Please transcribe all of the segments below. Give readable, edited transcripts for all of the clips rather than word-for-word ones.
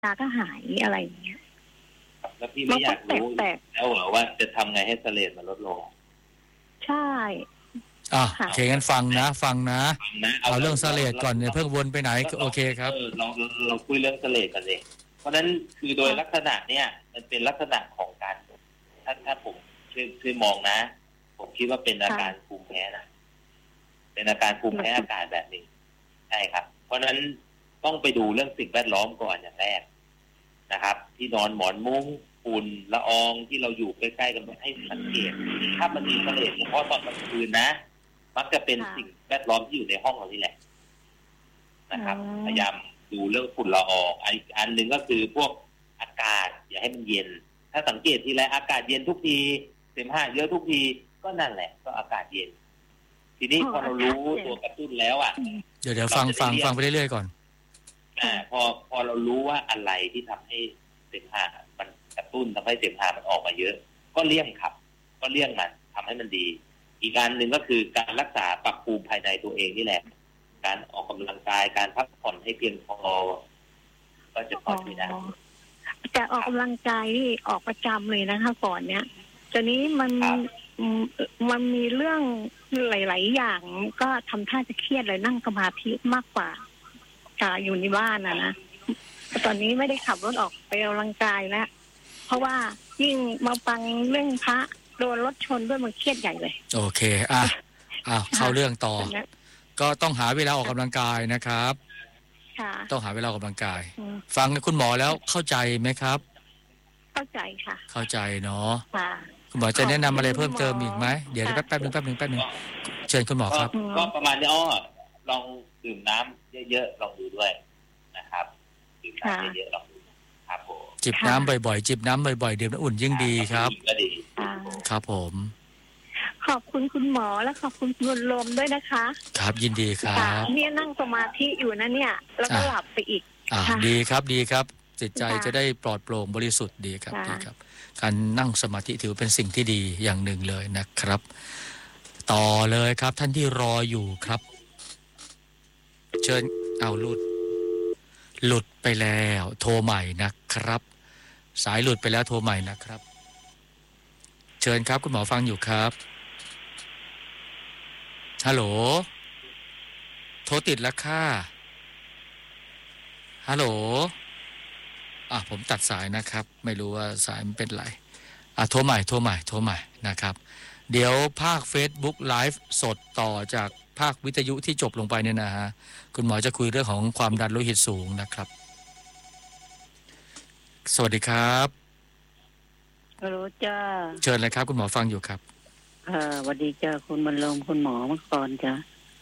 ตาก็หายอะไรอย่างเงี้ยแล้วพี่ไม่อยากรู้แล้วเหรอว่าจะทำไงให้เสลดมันลดลงใช่โอเคงั้นฟังนะเอาเรื่องเสลดก่อนเนี่ยเพิ่งวนไปไหนโอเคครับเราคุยเรื่องเสลดกันเลยเพราะนั้นคือโดยลักษณะเนี่ยมันเป็นลักษณะของการถ้าผมช่วยมองนะผมคิดว่าเป็นอาการภูมิแพ้นะเป็นอาการภูมิแพ้อากาศแบบนี้ใช่ครับเพราะนั้นต้องไปดูเรื่องสิ่งแวดล้อมก่อนอย่างแรกนะครับที่นอนหมอนมุ้งฝุ่นละอองที่เราอยู่ใกล้ๆกันให้สังเกตถ้ามันมีเสลดเฉพาะตอนกลางคืนนะมักจะเป็นสิ่งแวดล้อมที่อยู่ในห้องเรานี่แหละนะครับพยายามดูเรื่องฝุ่นละอองอีกอันหนึ่งก็คือพวกอากาศอย่าให้มันเย็นถ้าสังเกตทีไรอากาศเย็นทุกทีเสมหะเยอะทุกทีก็นั่นแหละก็อากาศเย็นทีนี้พอเรารู้ตัวกระตุ้นแล้วเดี๋ยวฟังไปเรื่อยๆก่อนพอเรารู้ว่าอะไรที่ทำให้เสมหะมันกระตุ้นทำให้เสมหะมันออกมาเยอะก็เลี่ยงครับก็เลี่ยงมันทำให้มันดีอีกอันหนึ่งก็คือการรักษาปรับปรุงภายในตัวเองนี่แหละการออกกำลังกายการพักผ่อนให้เพียงพอก็จะพอช่วยได้แต่ออกกำลังกายนี่ออกประจำเลยนะคะก่อนเนี้ยตอนนี้มันมีเรื่องหลายๆอย่างก็ทำท่าจะเครียดเลยนั่งสมาธิมากกว่าอยู่ในบ้านนะตอนนี้ไม่ได้ขับรถออกไปออกกำลังกายแล้วเพราะว่ายิ่งมาฟังเรื่องพระโดนรถชนด้วยมันเครียดใหญ่เลยโอเคเข้าเรื่องต่อก็ต้องหาเวลาออกกำลังกายนะครับต้องหาเวลาออกกำลังกายฟังคุณหมอแล้วเข้าใจไหมครับเข้าใจค่ะเข้าใจเนาะคุณหมอจะแนะนำอะไรเพิ่มเติมอีกไหมเดี๋ยวแป๊บนึงเชิญคุณหมอครับก็ประมาณนี้ลองดื่มน้ำเยอะๆลองดูด้วยนะครับดื่มน้ำเยอะๆลองดูครับผมจิบน้ำบ่อยๆดื่มน้ำอุ่นยิ่งดีครับครับผมขอบคุณคุณหมอและขอบคุณคุณลมด้วยนะคะครับยินดีครับเนี่ยนั่งสมาธิอยู่นะเนี่ยแล้วก็หลับไปอีกดีครับจิตใจจะได้ปลอดโปร่งบริสุทธิ์ดีครับการนั่งสมาธิถือเป็นสิ่งที่ดีอย่างหนึ่งเลยนะครับต่อเลยครับท่านที่รออยู่ครับเชิญหลุดไปแล้วโทรใหม่นะครับสายหลุดไปแล้วโทรใหม่นะครับเชิญครับคุณหมอฟังอยู่ครับฮัลโหลโทรติดแล้วค่ะฮัลโหลผมตัดสายนะครับไม่รู้ว่าสายมันเป็นไรโทรใหม่นะครับเดี๋ยวภาค Facebook Live สดต่อจากภาควิทยุที่จบลงไปเนี่ยนะฮะคุณหมอจะคุยเรื่องของความดันโลหิตสูงนะครับสวัสดีครับฮัลโหลจ้าเชิญเลยครับคุณหมอฟังอยู่ครับสวัสดีจ้าคุณบรรลงคุณหมอเมื่อก่อนจ้า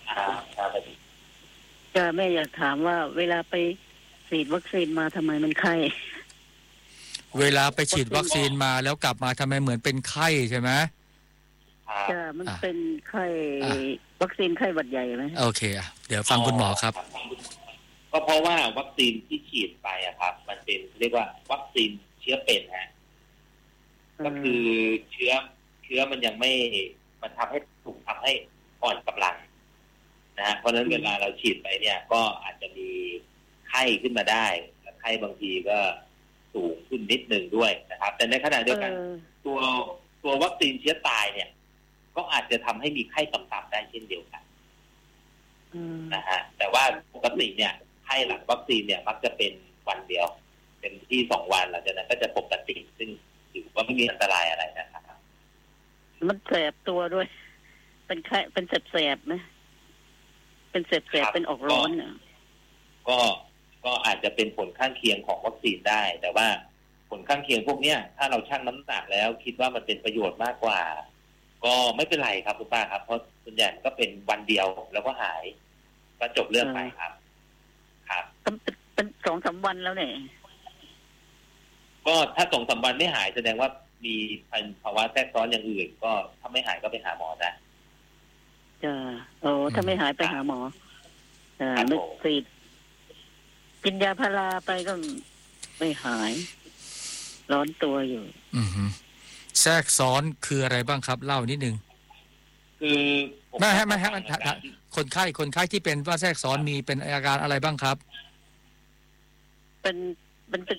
จ้าแม่อยากถามว่าเวลาไปฉีดวัคซีนมาทำไมมันไข้เวลาไปฉีดวัคซีนมาแล้วกลับมาทำไมเหมือนเป็นไข้ใช่ไหมจ้ามันเป็นไข้วัคซีนไข้หวัดใหญ่ไหมโอเคเดี๋ยวฟังคุณหมอครับก็เพราะว่าวัคซีนที่ฉีดไปครับมันเป็นเรียกว่าวัคซีนเชื้อเป็นก็คือเชื้อมันยังไม่มันทำให้อ่อนกำลังนะฮะเพราะฉะนั้นเวลาเราฉีดไปเนี่ยก็อาจจะมีไข้ขึ้นมาได้ไข้บางทีก็สูงขึ้นนิดนึงด้วยนะครับแต่ในขณะเดียวกันตัววัคซีนเชื้อตายเนี่ยก็อาจจะทำให้มีไข้ต่ำๆได้เช่นเดียวกันนะฮะแต่ว่าปกติเนี่ยไข้หลังวัคซีนเนี่ยมักจะเป็นวันเดียวเป็นที่2 วันหลังจากนั้นก็จะปกติซึ่งถือว่าไม่มีอันตรายอะไรนะครับมันแสบตัวด้วยเป็นไข้เป็นแสบๆไหมเป็นแสบๆเป็นออกร้อนเนี่ยก็อาจจะเป็นผลข้างเคียงของวัคซีนได้แต่ว่าผลข้างเคียงพวกเนี้ยถ้าเราชั่งน้ำหนักแล้วคิดว่ามันเป็นประโยชน์มากกว่าก็ไม่เป็นไรครับคุณป้าครับเพราะส่วนใหญ่ก็เป็นวันเดียวแล้วก็หายก็จบเรื่องไปครับเป็น 2-3 วันแล้วเนี่ยก็ถ้า 2-3 วันไม่หายแสดงว่ามีภาวะแทรกซ้อนอย่างอื่นก็ถ้าไม่หายก็ไปหาหมอนะจ้าถ้าไม่หายไปหาหมอนึกสิกินยาพาราไปก็ไม่หายร้อนตัวอยู่แทรกซ้อนคืออะไรบ้างครับเล่านิดนึงคือไม่คนไข้ที่เป็นว่าแทรกซ้อนมีเป็นอาการอะไรบ้างครับเป็นมันจะ